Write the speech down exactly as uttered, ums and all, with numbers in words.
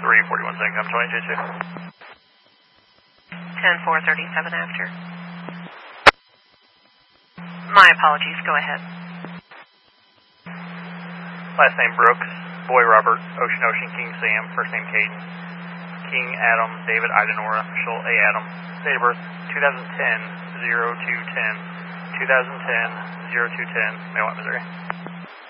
three forty-one Syncom, twenty-two two. ten four thirty-seven after. My apologies, go ahead. Last name Brooks, boy Robert, Ocean Ocean, King Sam, first name Caden, King Adam, David Idenora, Michelle A. Adam, date of birth two thousand ten oh two ten, two thousand ten oh two ten, Mailwhite, Missouri.